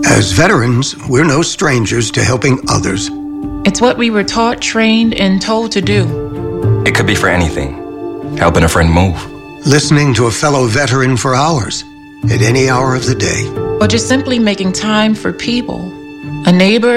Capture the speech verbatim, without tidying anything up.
As veterans, we're no strangers to helping others. It's what we were taught, trained, and told to do. It could be for anything. Helping a friend move. Listening to a fellow veteran for hours, at any hour of the day. Or just simply making time for people. A neighbor,